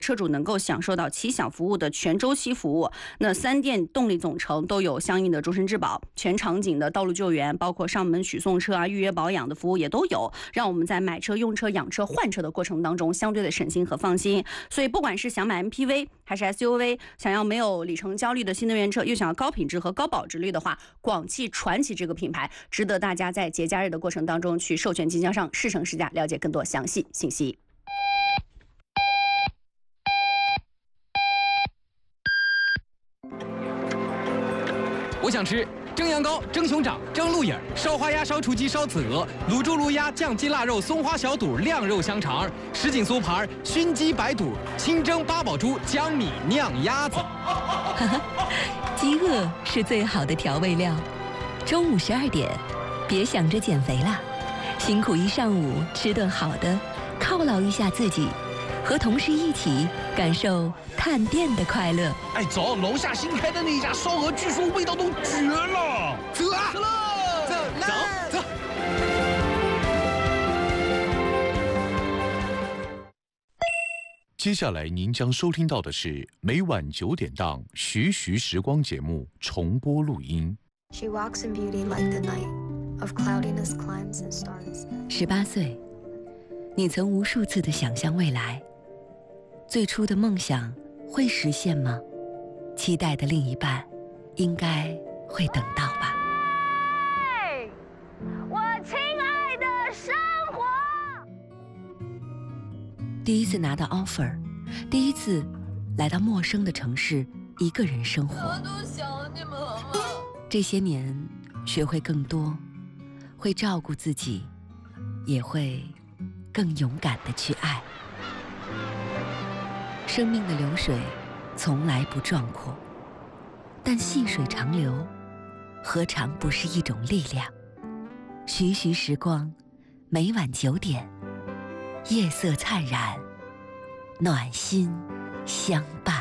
车主能够享受到奇享服务的全周期服务。那3电动力总成都有相应的终身质保，全场景的道路救援，包括上门取送车啊、预约保养的服务也都有，让我们在买车、用车、养车、换车的过程当中相对的省心和放心。所以不管是想买 MPV 还是 SUV， 想要没有里程焦虑的新能源车，又想要高品质和高保值率的话，广汽传祺这个品牌值得大家在节假日的过程当中去授权经销商试乘试驾，了解更多详细信息。 我想吃蒸羊羔、蒸熊掌、蒸鹿眼、烧花鸭、烧雏鸡、烧子鹅、卤猪、卤鸭、酱鸡、腊肉、松花小肚、晾肉香肠、什锦酥盘、熏鸡白肚、清蒸八宝猪、江米酿鸭子。 饥饿是最好的调味料。中午12点，别想着减肥了，辛苦一上午，吃顿好的，犒劳一下自己，和同事一起感受探店的快乐。 哎，走，楼下新开的那家烧鹅，据说味道都绝了。 走啊！走。 接下来您将收听到的是每晚9点档《徐徐时光》节目重播录音。 She walks in beauty like the night of cloudiness climbs and starts. 18岁，你曾无数次的想象未来，最初的梦想会实现吗？期待的另一半应该会等到吧。 我亲爱的生活。 第一次拿到 offer， 第一次来到陌生的城市，一个人生活。 我都想你们了。 这些年，学会更多，会照顾自己，也会更勇敢地去爱。生命的流水从来不壮阔，但细水长流，何尝不是一种力量？徐徐时光，每晚9点，夜色灿然，暖心相伴。